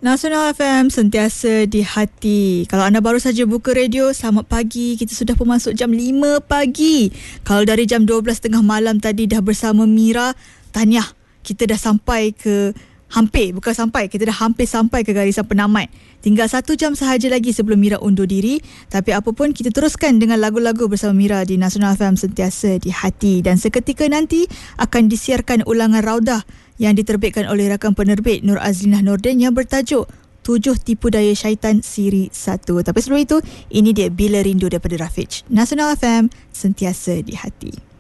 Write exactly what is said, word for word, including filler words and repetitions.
Nasional F M sentiasa di hati. Kalau anda baru saja buka radio, selamat pagi. Kita sudah pun masuk jam lima pagi. Kalau dari jam dua belas tiga puluh malam tadi dah bersama Mira, tahniah. Kita dah sampai ke hampir, bukan sampai, kita dah hampir sampai ke garisan penamat. Tinggal satu jam sahaja lagi sebelum Mira undur diri. Tapi apa pun, kita teruskan dengan lagu-lagu bersama Mira di Nasional F M sentiasa di hati. Dan seketika nanti akan disiarkan ulangan Raudah yang diterbitkan oleh rakan penerbit Nur Azlinah Nordin yang bertajuk Tujuh Tipu Daya Syaitan Siri satu. Tapi sebelum itu, ini dia Bila Rindu daripada Rafiq. Nasional F M sentiasa di hati.